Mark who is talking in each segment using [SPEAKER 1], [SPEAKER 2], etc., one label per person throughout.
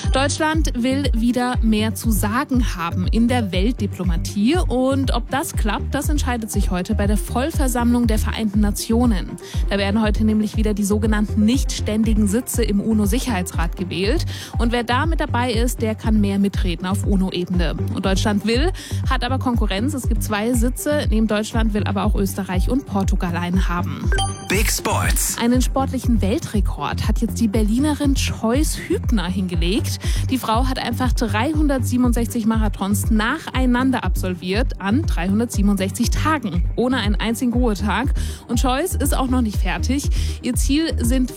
[SPEAKER 1] Deutschland will wieder mehr zu sagen haben in der Weltdiplomatie. Und ob das klappt, das entscheidet sich heute bei der Vollversammlung der Vereinten Nationen. Da werden heute nämlich wieder die sogenannten nichtständigen Sitze im UNO-Sicherheitsrat gewählt. Und wer da mit dabei ist, der kann mehr mitreden auf UNO-Ebene. Und Deutschland hat aber Konkurrenz. Es gibt 2 Sitze. Neben Deutschland will aber auch Österreich und Portugal einen haben.
[SPEAKER 2] Big Sports.
[SPEAKER 1] Einen sportlichen Weltrekord hat jetzt die Berlinerin Joyce Hübner hingelegt. Die Frau hat einfach 367 Marathons nacheinander absolviert an 367 Tagen, ohne einen einzigen Ruhetag. Und Joyce ist auch noch nicht fertig. Ihr Ziel sind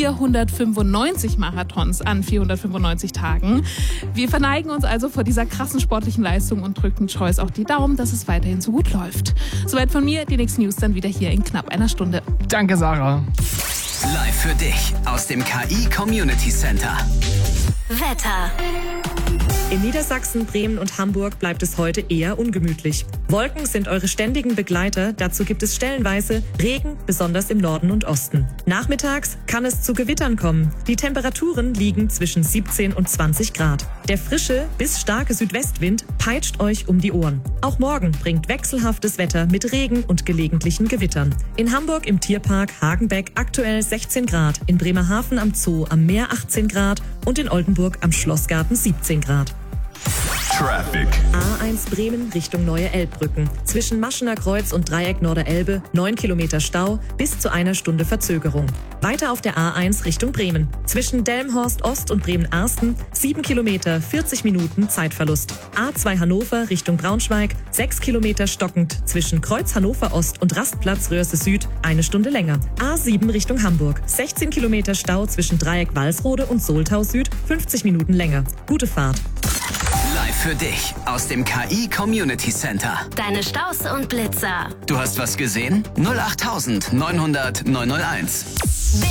[SPEAKER 1] 495 Marathons an 495 Tagen. Wir verneigen uns also vor dieser krassen sportlichen Leistung und drücken Joyce auch die Daumen, dass es weiterhin so gut läuft. Soweit von mir, die nächsten News dann wieder hier in knapp einer Stunde.
[SPEAKER 3] Danke, Sarah.
[SPEAKER 2] Live für dich aus dem KI Community Center.
[SPEAKER 4] Wetter.
[SPEAKER 5] In Niedersachsen, Bremen und Hamburg bleibt es heute eher ungemütlich. Wolken sind eure ständigen Begleiter, dazu gibt es stellenweise Regen, besonders im Norden und Osten. Nachmittags kann es zu Gewittern kommen. Die Temperaturen liegen zwischen 17 und 20 Grad. Der frische bis starke Südwestwind peitscht euch um die Ohren. Auch morgen bringt wechselhaftes Wetter mit Regen und gelegentlichen Gewittern. In Hamburg im Tierpark Hagenbeck aktuell 16 Grad, in Bremerhaven am Zoo am Meer 18 Grad und in Oldenburg am Schlossgarten 17 Grad.
[SPEAKER 6] Traffic.
[SPEAKER 5] A1 Bremen Richtung Neue Elbbrücken. Zwischen Maschener Kreuz und Dreieck Norderelbe 9 Kilometer Stau bis zu 1 Stunde Verzögerung. Weiter auf der A1 Richtung Bremen. Zwischen Delmenhorst Ost und Bremen-Arsten 7 Kilometer 40 Minuten Zeitverlust. A2 Hannover Richtung Braunschweig 6 Kilometer stockend. Zwischen Kreuz Hannover Ost und Rastplatz Röhrse Süd 1 Stunde länger. A7 Richtung Hamburg 16 Kilometer Stau zwischen Dreieck Walsrode und Soltau Süd 50 Minuten länger. Gute Fahrt.
[SPEAKER 2] Live für dich aus dem KI Community Center.
[SPEAKER 4] Deine Staus und Blitzer.
[SPEAKER 2] Du hast was gesehen? 08900 901.